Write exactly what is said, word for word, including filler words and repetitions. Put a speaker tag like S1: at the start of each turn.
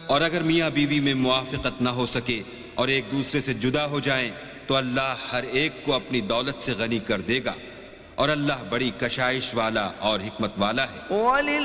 S1: और अगर मियाँ बीवी में मुआफ़क़त न हो सके और एक दूसरे से जुदा हो जाएं, तो अल्लाह हर एक को अपनी दौलत से गनी कर देगा और अल्लाह बड़ी कशाइश वाला और हिकमत वाला है।